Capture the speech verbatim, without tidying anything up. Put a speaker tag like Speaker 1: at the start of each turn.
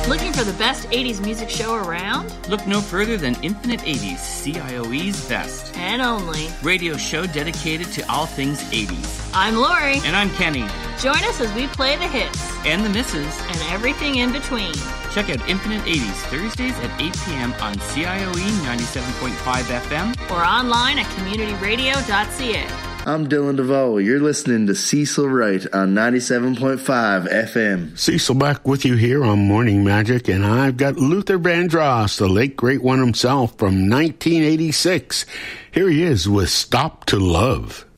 Speaker 1: Looking for the best eighties music show around?
Speaker 2: Look no further than Infinite eighties, C I O E's best.
Speaker 1: And only.
Speaker 2: Radio show dedicated to all things eighties.
Speaker 1: I'm Lori.
Speaker 2: And I'm Kenny.
Speaker 1: Join us as we play the hits.
Speaker 2: And the misses.
Speaker 1: And everything in between.
Speaker 2: Check out Infinite eighties Thursdays at eight p.m. on C I O E ninety-seven point five F M.
Speaker 1: Or online at community radio dot c a.
Speaker 3: I'm Dylan DeVoe. You're listening to Cecil Wright on ninety-seven point five F M.
Speaker 4: Cecil back with you here on Morning Magic, and I've got Luther Vandross, the late great one himself, from nineteen eighty-six. Here he is with Stop to Love.